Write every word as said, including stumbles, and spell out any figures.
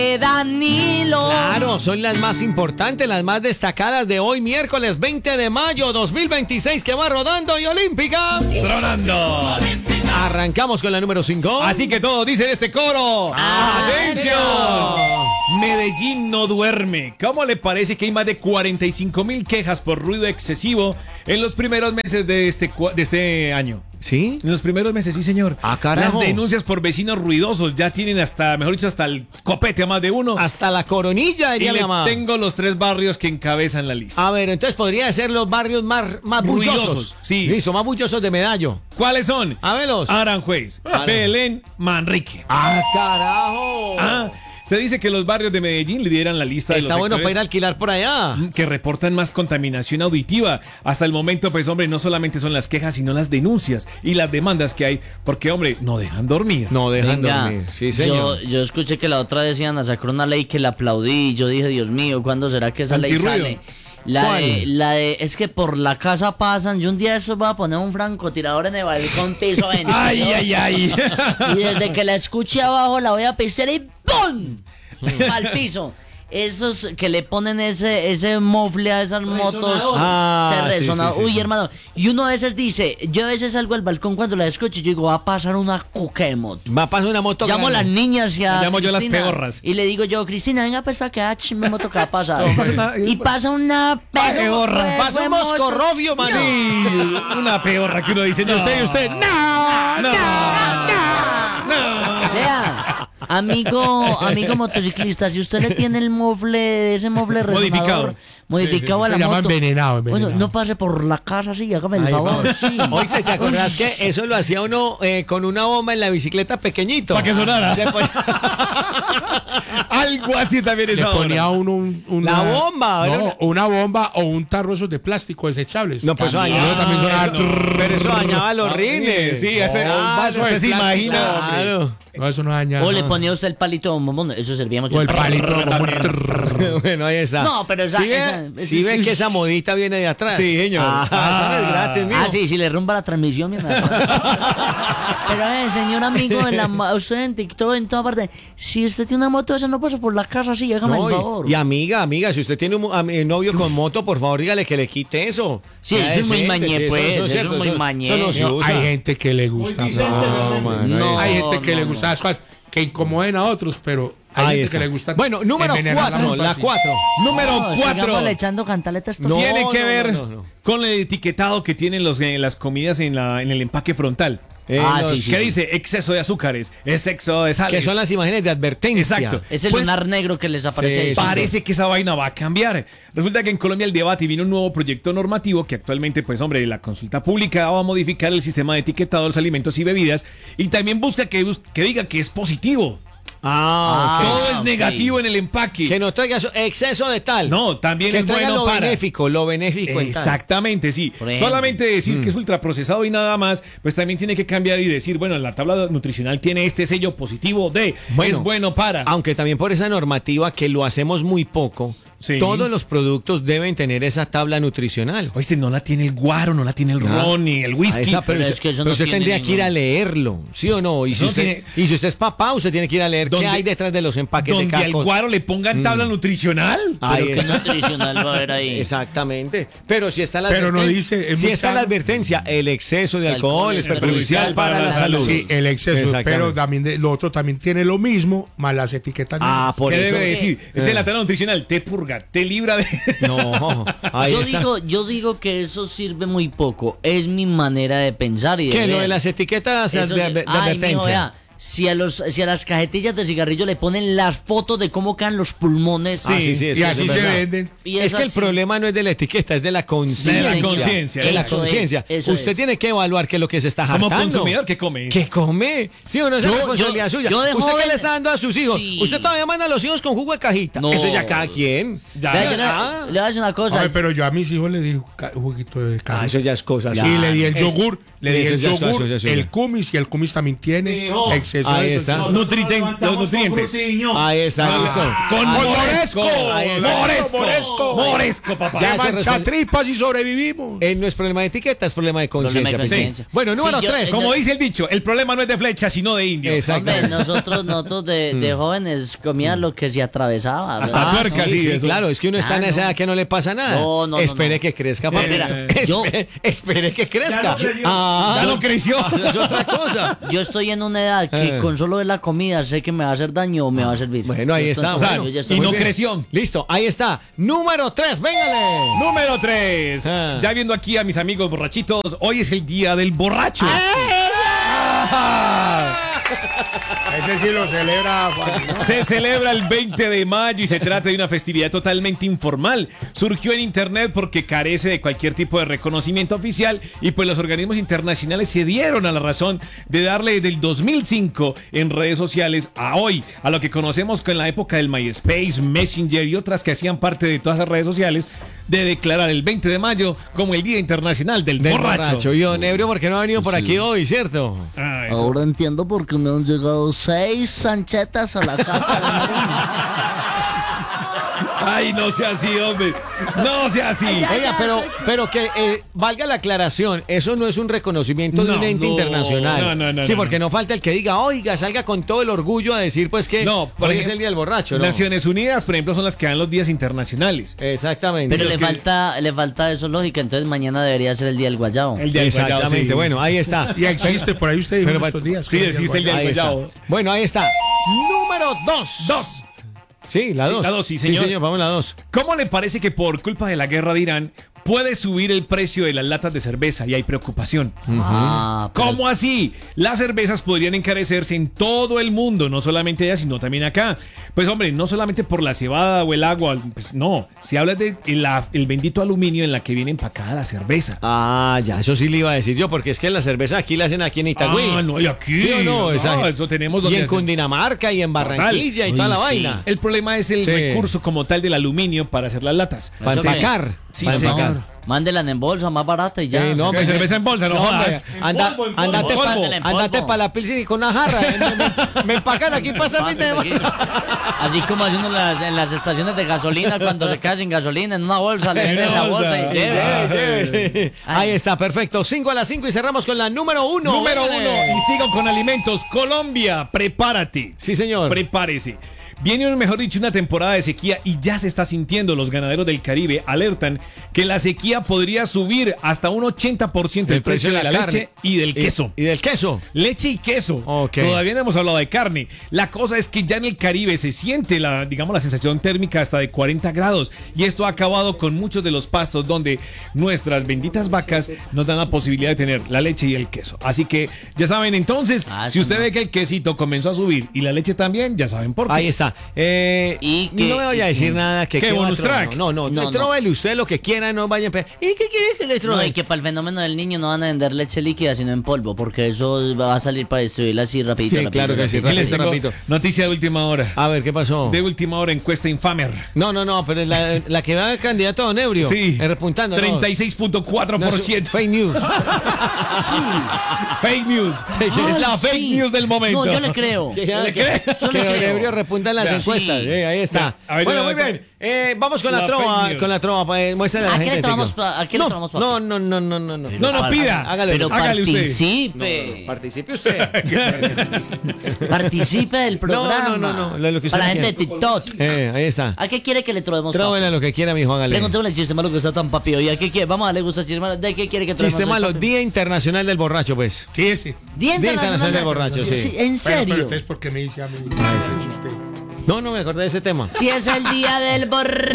Danilo. Claro, son las más importantes, las más destacadas de hoy, miércoles veinte de mayo dos mil veintiséis, que va rodando y olímpica. Tronando. Arrancamos con la número cinco. Así que todos dicen este coro. ¡Atención! Medellín no duerme. ¿Cómo le parece que hay más de cuarenta y cinco mil quejas por ruido excesivo en los primeros meses de este, de este año? ¿Sí? En los primeros meses, sí, señor. Ah, carajo. Las denuncias por vecinos ruidosos ya tienen hasta, mejor dicho, hasta el copete a más de uno. Hasta la coronilla, y diría le mi mamá. tengo los tres barrios que encabezan la lista. A ver, entonces podría ser los barrios más, más bullosos. Ruidosos, sí. Listo, más bullosos de Medallo. ¿Cuáles son? A verlos. Aranjuez, Aran- Belén, Manrique. ¡Ah, carajo! Ah, se dice que los barrios de Medellín lideran la lista de Está los bueno para ir a sectores alquilar por allá. que reportan más contaminación auditiva. Hasta el momento, pues, hombre, no solamente son las quejas, sino las denuncias y las demandas que hay, porque, hombre, no dejan dormir. No dejan Venga, dormir. Sí, señor. Yo, yo escuché que la otra vez iban a sacar una ley que la aplaudí y yo dije, Dios mío, ¿cuándo será que esa ley Antirruido. sale? La ¿Cuál? de, la de, es que por la casa pasan, yo un día eso voy a poner un francotirador en el balcón piso veintidós. Ay, ay, ay. Y desde que la escuché abajo la voy a pisar y ¡pum! Al piso. Esos que le ponen ese ese mofle a esas motos, Ah, se sí, resona. sí, sí, Uy, sí. hermano, y uno a veces dice, yo a veces salgo al balcón cuando la escucho y yo digo, va a pasar una cuquemot. Va a pasar una moto Llamo a las grande. niñas y a Llamo yo a las Cristina, pedorras. y le digo yo, Cristina, venga pues para que ah, me moto que va a pasar. pasa una- Y pasa una pedorra. Pasa un moscorrofio, man. Sí, una peorra que uno dice, no, usted y usted, no, no, Vea, amigo, amigo motociclista, si usted le tiene el mofle, ese mofle resonador Modificado. modificado a la Se llama moto, envenenado, envenenado. bueno, no pase por la casa así, hágame el Ay, favor, va. sí. Oíste, ¿te acordás que eso lo hacía uno eh, con una bomba en la bicicleta pequeñito? Para que sonara. Se pon- algo así también es Le ahora. ponía uno un, una, La bomba, no, era una- una bomba o un tarro esos de plástico desechables. No, pues eso También. dañaba. También sonaba eso- trrr. Pero eso dañaba los Ah, rines. sí, ese- Claro, un vaso de usted se plástico, imagina. hombre. Claro. No, eso no daña. O le ponía usted el palito de bombón, eso servía mucho. O el palito. como un trrr. Bueno, ahí está. No, pero esa- ¿Sí ve, esa- sí ve que esa modita viene de atrás? Sí, señor. Ah, eso no es gratis, mijo. Ah, sí, si le rumba la transmisión, mi hermano. Pero, eh, señor amigo, en la, ma- usted en TikTok, en toda parte, si usted tiene una moto esa, no pasa por la casa así, hágame No, el y- favor. y, amiga, amiga, si usted tiene un ami- novio con moto, por favor dígale que le quite eso. Sí, Sea eso es muy decente, mañé, sí, pues, eso es cierto, muy mañé. Eso no se No, usa. hay gente que le gusta. No, mano, No. Hay gente que no, le no. gusta las cosas que incomoden a otros, pero hay Ahí gente está. que le gusta. Bueno, número envenenar cuatro, bomba, la sí. cuatro. Número No, cuatro. sigámosle echando cantaletas No, todos. Tiene que no, ver no, no. con el etiquetado que tienen los, eh, las comidas en, la, en el empaque frontal. Eh, Ah, los- sí, sí, que sí. dice exceso de azúcares, exceso de sal. Que son las imágenes de advertencia. Exacto. Es el Pues, lunar negro que les aparece sí, ahí. sí, Parece que esa vaina va a cambiar. Resulta que en Colombia el debate y viene un nuevo proyecto normativo que actualmente, pues hombre, la consulta pública va a modificar el sistema de etiquetado de los alimentos y bebidas y también busca que, bus- que diga que es positivo. Ah, ok. Todo es ok. negativo en el empaque. Que no traiga eso- exceso de tal. No, también que es traiga bueno lo para. benéfico, lo benéfico en tal. Exactamente, sí. Por ejemplo. Solamente decir Mm. que es ultraprocesado y nada más, pues también tiene que cambiar y decir, bueno, la tabla nutricional tiene este sello positivo de Bueno, es bueno para. Aunque también por esa normativa que lo hacemos muy poco, Sí. todos los productos deben tener esa tabla nutricional. Oíste, no la tiene el guaro, no la tiene el Ah. ron ni el Ah, whisky. esa, pero pero usted, es que eso pero no usted tiene tendría que ir a ningún- leerlo, ¿sí o no? Y si, Eso no usted, tiene- y si usted es papá, usted tiene que ir a leer qué Donde- hay detrás de los empaques de donde cada al cosa. guaro le pongan tabla nutricional. Ahí Pero qué está. nutricional va a haber ahí. Exactamente. Pero si está la Pero no adverten- dice, es si muy está la claro. advertencia, el exceso de alcohol, Alcohol es es perjudicial para la salud. Sí, el exceso, Exactamente. pero también de- lo otro también tiene lo mismo, más las etiquetas. Ah, negras. por ¿Qué eso. debe decir? Eh. De la tabla nutricional, te purga, te libra de. No, ahí Yo está. digo, yo digo que eso sirve muy poco. Es mi manera de pensar y de ¿Qué? Lo ver. de las etiquetas de, Eso de- sí. de Ay, mijo, advertencia. vea, si a los si a las cajetillas de cigarrillo le ponen las fotos de cómo quedan los pulmones. Ah, sí, sí, y eso así es se verdad. venden. Y Es que el así. problema no es de la etiqueta, es de la conciencia. De la conciencia, De la eso es, conciencia. eso Usted es. tiene que evaluar qué es lo que se está Como hartando. consumidor, ¿qué come? ¿Qué come? ¿Sí o no? Esa Yo- es responsabilidad yo- suya. yo de ¿Usted qué joven- le está dando a sus hijos? Sí. Usted todavía manda a los hijos con jugo de cajita. No. Eso ya cada quien. Ya. Vea, yo le- Ah. le voy a decir una cosa. Ay, pero yo a mis hijos le di un ca- un juguito de Ah, carne. eso ya es cosa. Y le di el Es- yogur, le di eso el ya es cosa, yogur, eso ya es el cosa. kumis, y el kumis también tiene Hijo. exceso exceso Ahí de está. esos- Nutriten- los nutrientes. Ahí está, listo. Con Moresco. Ahí está. Moresco. Moresco. Moresco, papá. Ya ¡Qué se mancha responde. tripas y sobrevivimos! Eh, no es problema de etiqueta, es problema de conciencia. Problema de pues. conciencia. Bueno, número Sí, yo- tres. Como dice el dicho, el problema no es de flecha, sino de indio. Exacto. Hombre, nosotros, nosotros de, de jóvenes comíamos lo que se atravesaba. Hasta ¿verdad? tuerca, sí, sí, sí, eso. claro, es que uno está Ah, en esa no. edad que no le pasa nada. No, no, no, Espere no. que crezca, Mira, papito. mira, yo- Espere, espere que crezca. Ah, Ya no creció. es otra cosa. Yo estoy en una edad que Eh. con solo ver la comida sé que me va a hacer daño o me va a servir. Bueno, ahí Yo está. estoy- O sea, bueno, yo ya estoy- y no muy bien. creció. Listo, ahí está. Número tres, véngale. Número tres. Ah. Ya viendo aquí a mis amigos borrachitos, hoy es el día del borracho. Ese sí lo celebra Juan. Se celebra el veinte de mayo y se trata de una festividad totalmente informal. Surgió en internet porque carece de cualquier tipo de reconocimiento oficial y pues los organismos internacionales se dieron a la razón de darle desde el dos mil cinco en redes sociales a hoy, a lo que conocemos con la época del MySpace, Messenger y otras que hacían parte de todas las redes sociales, de declarar el veinte de mayo como el Día Internacional del, Del borracho. borracho. Y don Ebrio, ¿por qué no ha venido por Sí. aquí hoy, cierto? Ah, eso. Ahora entiendo por qué me han llegado seis sanchetas a la casa de Marín. Ay, no sea así, hombre. No sea así. Oiga, pero, pero que eh, valga la aclaración, eso no es un reconocimiento de No, un ente no, internacional. no, no, no, sí, no, porque no. no falta el que diga, oiga, salga con todo el orgullo a decir, pues que No, por hoy es ejemplo, el día del borracho, ¿no? Naciones Unidas, por ejemplo, son las que dan los días internacionales. Exactamente. Pero los le que- falta, le falta eso lógica, entonces mañana debería ser el día del guayao. El día del guayabo, Exactamente, sí. bueno, ahí está. Y existe, por ahí usted dijo Pero en va- estos días. sí, que existe el día del Ahí está. guayabo. Bueno, ahí está. Número dos. Dos. Sí, la Sí, dos. la dos, sí, señor. vamos a la dos. ¿Cómo le parece que por culpa de la guerra de Irán puede subir el precio de las latas de cerveza y hay preocupación? Ah, pero- ¿Cómo así? Las cervezas podrían encarecerse en todo el mundo, no solamente allá, sino también acá. Pues hombre, no solamente por la cebada o el agua, pues no. Si hablas de el, el bendito aluminio en la que viene empacada la cerveza. Ah, ya, eso sí le iba a decir yo, porque es que la cerveza aquí la hacen aquí en Itagüí. Ah, no, y aquí. ¿Sí o no? Esa- eso tenemos Y donde en hacen- Cundinamarca y en Barranquilla y Uy, toda la sí. vaina. El problema es el Sí. recurso como tal del aluminio para hacer las latas. Para Eso me- empacar. Sí, para señor. empacar. Mándela en bolsa más barata y ya. Sí, no, O sea, hombre, cerveza en bolsa, no jodas. hombre, anda- polvo, en polvo. andate En pa- polvo. En andate polvo. para la pilsen y con una jarra. me, me empacan aquí para esta fin de semana. Así como haciendo en las, en las estaciones de gasolina cuando se queda sin gasolina en una bolsa, le En meten una la bolsa bolsa. y lleve. Ah, Lleve, lleve. Ay. Ahí está, perfecto. cinco a las cinco y cerramos con la número uno. Número Véngale. uno. Y sigo con alimentos. Colombia, prepárate. Sí, señor. Prepárese. Viene, mejor dicho, una temporada de sequía y ya se está sintiendo. Los ganaderos del Caribe alertan que la sequía podría subir hasta un ochenta por ciento el, precio de la, carne. leche y del queso. Y, y del queso. Leche y queso. Ok. Todavía no hemos hablado de carne. La cosa es que ya en el Caribe se siente la, digamos, la sensación térmica hasta de cuarenta grados. Y esto ha acabado con muchos de los pastos donde nuestras benditas vacas nos dan la posibilidad de tener la leche y el queso. Así que ya saben, entonces, Ah, si eso usted no. ve que el quesito comenzó a subir y la leche también, ya saben por qué. Ahí está. Eh, Y que- no me vaya a decir nada que ¿Qué, que va bonus a trobar. track? No, no, no, No, no. tróvele usted lo que quiera, no vaya a pe- ¿Y qué quiere que le No, trove? y que para el fenómeno del niño no van a vender leche líquida sino en polvo, porque eso va a salir para distribuirla así rapidito. Sí, rapidito, claro que sí, Y les rapidito, tengo rapidito. noticia de última hora. A ver, ¿qué pasó? De última hora, encuesta Infamer. No, no, no, pero es la, la que va de candidato a Don Ebrio. Sí. Eh, repuntando. no. treinta y seis punto cuatro No, por es ciento. fake news. Fake news. es la Ay, fake sí. news del momento. No, yo le creo. Que, ¿Le cree? Yo que le Don creo. Ebrio repunta en las Ya. encuestas. Sí. Eh, ahí está. Ya. A ver, Bueno, ya, muy ya. bien. Eh, vamos con la, La trova. fake news. Con la trova. Eh, muéstrale a la ¿A qué gente. le tomamos Tecno. pa- a qué le no, tomamos, papi? no, no, no, no, no, no. No, no, pida. Hágale, Pero hágale usted. participe. Participe usted. Participe del programa. No, no, no, no, lo- lo que usted Para la quiera. gente de TikTok. Eh, ahí está. ¿A qué quiere que le trovemos? Tróvele a lo que quiera, mijo, hágale. Preguntémosle el chiste malo que está tan papi. ¿Y a qué quiere? Vamos a darle gusto al chiste malo. ¿De qué quiere que trovemos? Chiste hoy, malo, papi? Día Internacional del Borracho, pues. Sí, ese. Día Día Internacional Internacional del Borracho, sí. ¿En Bueno, serio? pero entonces, ¿por qué me dice a mí? Ese es usted. No, no me acordé de ese tema. Si es el día del borracho.